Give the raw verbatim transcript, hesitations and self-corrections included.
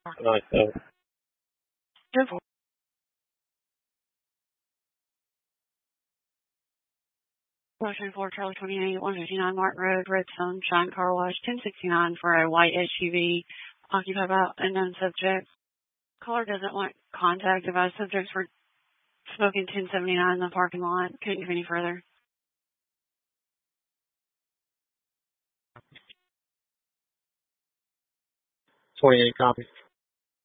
Nice. Uh, Good. Motion for Charlie twenty-eight, one fifty-nine Martin Road, Redstone, Shine Car Wash, ten sixty-nine for a white S U V occupied by unknown subject. Caller doesn't want contact. Advised subjects were smoking ten seventy-nine in the parking lot. Couldn't give any further. twenty-eight copy.